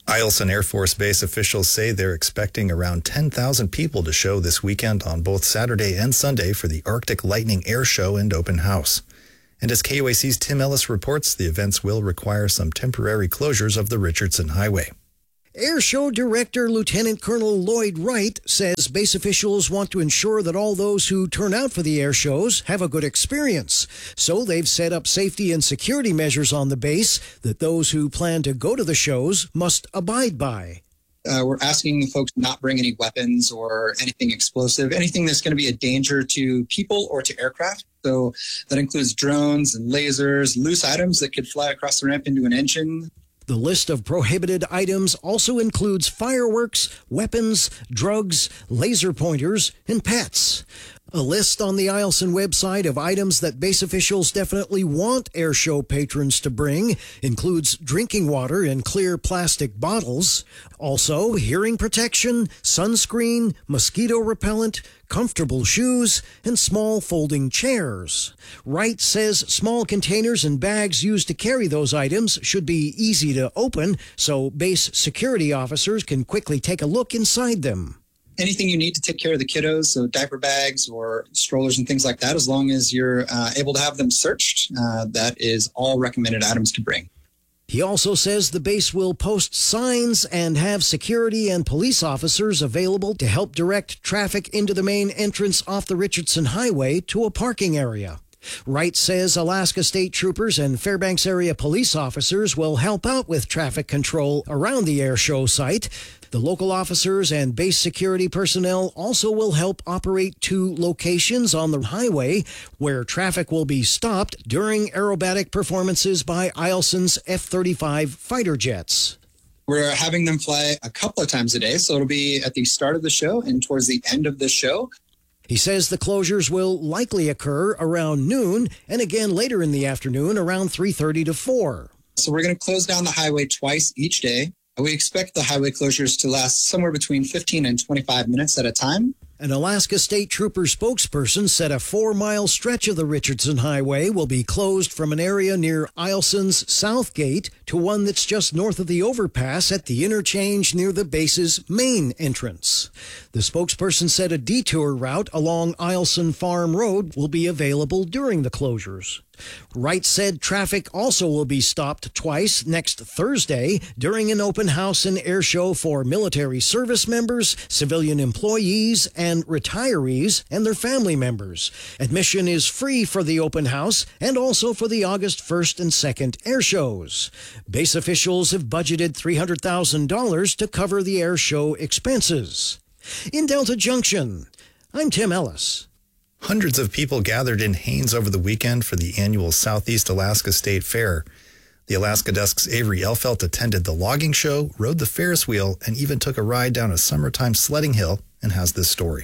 Eielson Air Force Base officials say they're expecting around 10,000 people to show this weekend on both Saturday and Sunday for the Arctic Lightning Air Show and Open House. And as KUAC's Tim Ellis reports, the events will require some temporary closures of the Richardson Highway. Air Show Director Lieutenant Colonel Lloyd Wright says base officials want to ensure that all those who turn out for the air shows have a good experience. So they've set up safety and security measures on the base that those who plan to go to the shows must abide by. We're asking folks not bring any weapons or anything explosive, anything that's going to be a danger to people or to aircraft. So that includes drones and lasers, loose items that could fly across the ramp into an engine. The list of prohibited items also includes fireworks, weapons, drugs, laser pointers, and pets. A list on the Eielson website of items that base officials definitely want air show patrons to bring includes drinking water in clear plastic bottles, also hearing protection, sunscreen, mosquito repellent, comfortable shoes, and small folding chairs. Wright says small containers and bags used to carry those items should be easy to open so base security officers can quickly take a look inside them. Anything you need to take care of the kiddos, so diaper bags or strollers and things like that, as long as you're able to have them searched, that is all recommended items to bring. He also says the base will post signs and have security and police officers available to help direct traffic into the main entrance off the Richardson Highway to a parking area. Wright says Alaska State Troopers and Fairbanks area police officers will help out with traffic control around the air show site. The local officers and base security personnel also will help operate 2 locations on the highway where traffic will be stopped during aerobatic performances by Eielson's F-35 fighter jets. We're having them fly a couple of times a day, so it'll be at the start of the show and towards the end of the show. He says the closures will likely occur around noon and again later in the afternoon around 3:30 to 4. So we're going to close down the highway twice each day. We expect the highway closures to last somewhere between 15 and 25 minutes at a time. An Alaska State Trooper spokesperson said a 4-mile stretch of the Richardson Highway will be closed from an area near Eielson's South Gate to one that's just north of the overpass at the interchange near the base's main entrance. The spokesperson said a detour route along Eielson Farm Road will be available during the closures. Wright said traffic also will be stopped twice next Thursday during an open house and air show for military service members, civilian employees, and retirees and their family members. Admission is free for the open house and also for the August 1st and 2nd air shows. Base officials have budgeted $300,000 to cover the air show expenses. In Delta Junction, I'm Tim Ellis. Hundreds of people gathered in Haines over the weekend for the annual Southeast Alaska State Fair. The Alaska Desk's Avery Elfelt attended the logging show, rode the Ferris wheel, and even took a ride down a summertime sledding hill and has this story.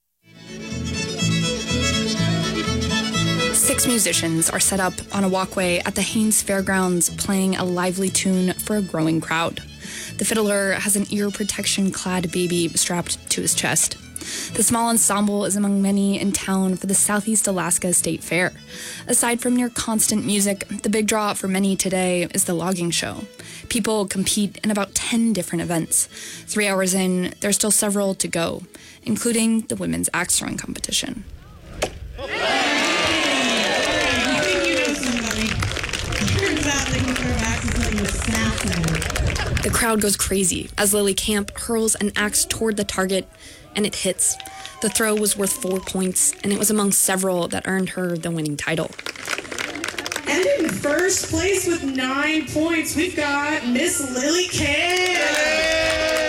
6 musicians are set up on a walkway at the Haines Fairgrounds playing a lively tune for a growing crowd. The fiddler has an ear protection-clad baby strapped to his chest. The small ensemble is among many in town for the Southeast Alaska State Fair. Aside from near constant music, the big draw for many today is the logging show. People compete in about 10 different events. 3 hours in, there's still several to go, including the women's axe throwing competition. The crowd goes crazy as Lily Camp hurls an axe toward the target, and it hits. The throw was worth 4 points, and it was among several that earned her the winning title. And in first place with 9 points, we've got Miss Lily Camp.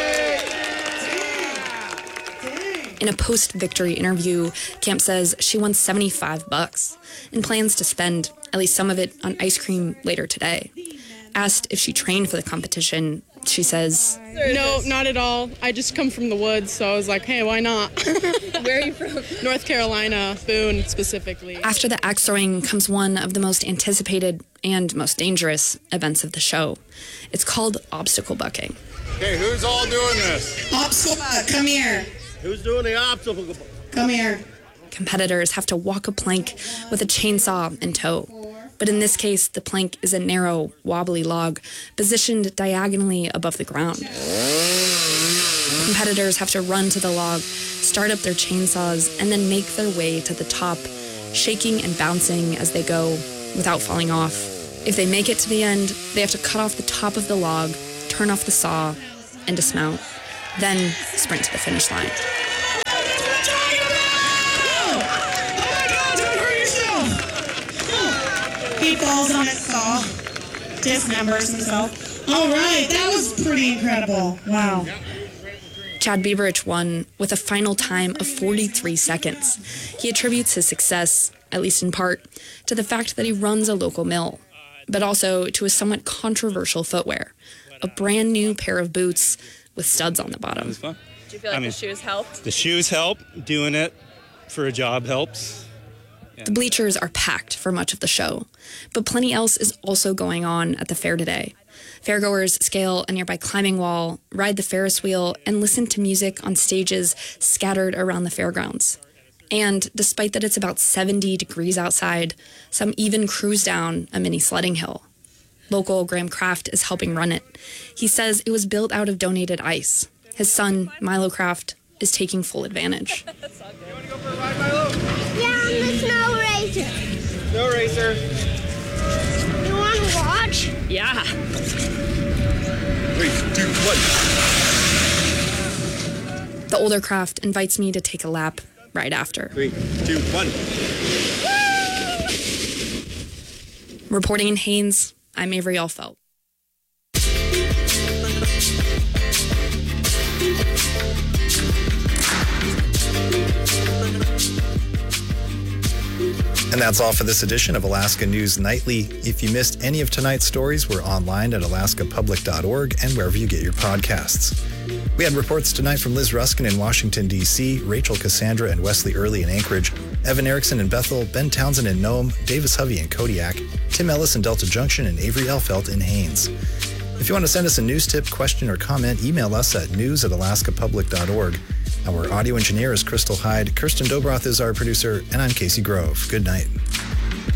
In a post-victory interview, Camp says she won $75 and plans to spend at least some of it on ice cream later today. Asked if she trained for the competition, she says, "No, not at all. I just come from the woods, so I was like, hey, why not?" Where are you from? North Carolina, Boone specifically. After the axe throwing comes one of the most anticipated and most dangerous events of the show. It's called obstacle bucking. Okay, who's all doing this? Obstacle buck, come here. Who's doing the obstacle buck? Come here. Competitors have to walk a plank with a chainsaw in tow. But in this case, the plank is a narrow, wobbly log positioned diagonally above the ground. Competitors have to run to the log, start up their chainsaws, and then make their way to the top, shaking and bouncing as they go without falling off. If they make it to the end, they have to cut off the top of the log, turn off the saw, and dismount, then sprint to the finish line. He falls on his saw, dismembers himself. All right, that was pretty incredible. Wow. Chad Beaverich won with a final time of 43 seconds. He attributes his success, at least in part, to the fact that he runs a local mill, but also to his somewhat controversial footwear, a brand new pair of boots with studs on the bottom. It was fun. Do you feel like the shoes helped? The shoes help. Doing it for a job helps. The bleachers are packed for much of the show, but plenty else is also going on at the fair today. Fairgoers scale a nearby climbing wall, ride the Ferris wheel, and listen to music on stages scattered around the fairgrounds. And despite that it's about 70 degrees outside, some even cruise down a mini sledding hill. Local Graham Kraft is helping run it. He says it was built out of donated ice. His son, Milo Kraft, is taking full advantage. You want to go for a ride, Milo? Yeah, I'm the snow racer. Snow racer. You want to watch? Yeah. 3, 2, 1. The older Kraft invites me to take a lap right after. 3, 2, 1. Reporting in Haines, I'm Avery Alfelt. And that's all for this edition of Alaska News Nightly. If you missed any of tonight's stories, we're online at alaskapublic.org and wherever you get your podcasts. We had reports tonight from Liz Ruskin in Washington, D.C., Rachel Cassandra and Wesley Early in Anchorage, Evan Erickson in Bethel, Ben Townsend in Nome, Davis Hovey in Kodiak, Tim Ellis in Delta Junction, and Avery Alfelt in Haines. If you want to send us a news tip, question, or comment, email us at news@alaskapublic.org. Our audio engineer is Crystal Hyde. Kirsten Dobroth is our producer, and I'm Casey Grove. Good night.